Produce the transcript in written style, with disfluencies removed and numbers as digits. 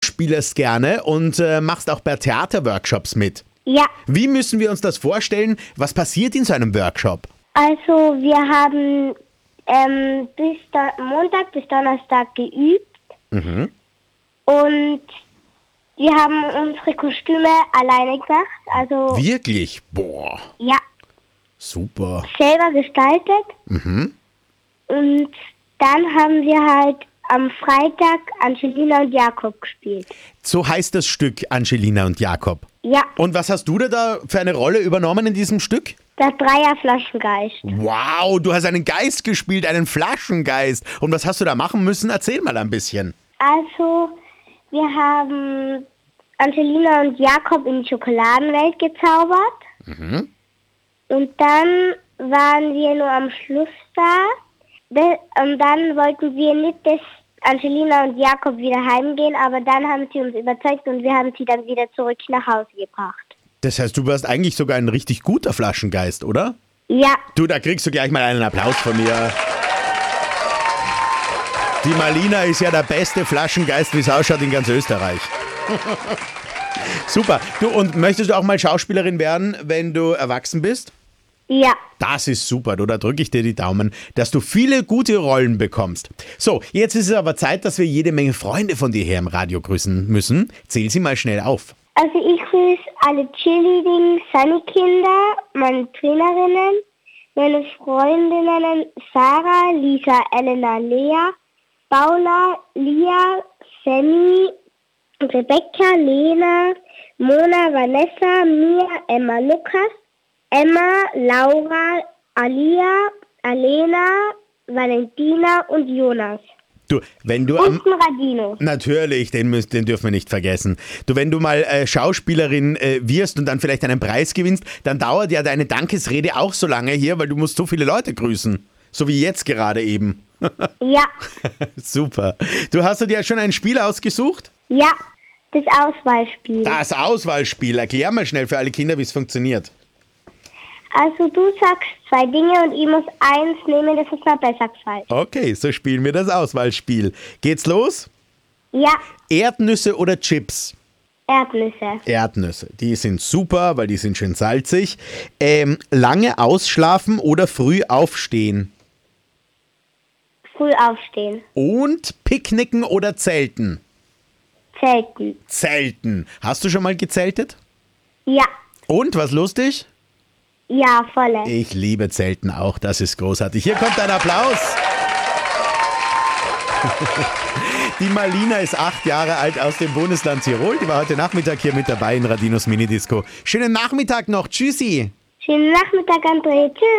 spielst gerne und machst auch bei Theaterworkshops mit. Ja, Wie müssen wir uns das vorstellen? Was passiert in so einem Workshop? also wir haben Montag bis Donnerstag geübt und wir haben unsere Kostüme alleine gemacht, also Wirklich? Boah, ja, super. selber gestaltet. Und dann haben wir halt am Freitag Angelina und Jakob gespielt. So heißt das Stück Angelina und Jakob. Ja, Und was hast du da für eine Rolle übernommen in diesem Stück? der Dreierflaschengeist. Wow, du hast einen Geist gespielt, einen Flaschengeist. Und was hast du da machen müssen? Erzähl mal ein bisschen. Also, wir haben Angelina und Jakob in die Schokoladenwelt gezaubert. Und dann waren wir nur am Schluss da. Und dann wollten wir nicht, dass Angelina und Jakob wieder heimgehen, aber dann haben sie uns überzeugt und wir haben sie dann wieder zurück nach Hause gebracht. Das heißt, du warst eigentlich sogar ein richtig guter Flaschengeist, oder? Ja, Du, da kriegst du gleich mal einen Applaus von mir. Die Marlina ist ja der beste Flaschengeist, wie es ausschaut, in ganz Österreich. Super. Du, und möchtest du auch mal Schauspielerin werden, wenn du erwachsen bist? ja. Das ist super, du, da drücke ich dir die Daumen, dass du viele gute Rollen bekommst. So, jetzt ist es aber Zeit, dass wir jede Menge Freunde von dir hier im Radio grüßen müssen. Zähl sie mal schnell auf. Also ich grüße alle Cheerleading, Sunny-Kinder, meine Trainerinnen, meine Freundinnen Sarah, Lisa, Elena, Lea, Paula, Lia, Sammy, Rebecca, Lena, Mona, Vanessa, Mia, Emma, Lukas, Emma, Laura, Alia, Alena, Valentina und Jonas. Du, wenn du Und ein Radino. Natürlich, den dürfen wir nicht vergessen. Du, wenn du mal Schauspielerin wirst und dann vielleicht einen Preis gewinnst, dann dauert ja deine Dankesrede auch so lange hier, weil du musst so viele Leute grüßen. So wie jetzt gerade eben. Ja, Super. Du hast dir ja schon ein Spiel ausgesucht? ja, das Auswahlspiel. Das Auswahlspiel. Erklär mal schnell für alle Kinder, wie es funktioniert. Also du sagst 2 Dinge und ich muss eins nehmen, das ist mir besser gefallen. Okay, so spielen wir das Auswahlspiel. Geht's los? Ja, Erdnüsse oder Chips? Erdnüsse. Erdnüsse. Die sind super, weil die sind schön salzig. Lange ausschlafen oder früh aufstehen? Früh aufstehen. Und picknicken oder zelten? Zelten. Zelten. Hast du schon mal gezeltet? Ja, Und, was lustig? ja, volle. Ich liebe Zelten auch, das ist großartig. Hier kommt ein Applaus. Die Marlina ist 8 Jahre alt aus dem Bundesland Tirol. Die war heute Nachmittag hier mit dabei in Radinos Minidisco. Schönen Nachmittag noch. Tschüssi. Schönen Nachmittag, André. Tschüss.